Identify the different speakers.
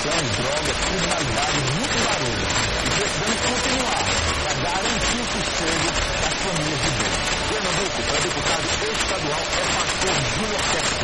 Speaker 1: corrupção, drogas, criminalidade, muito barulho. E precisamos continuar para garantir o sossego das famílias de bem. Pernambuco, para deputado estadual, é pastor Júnior Quer.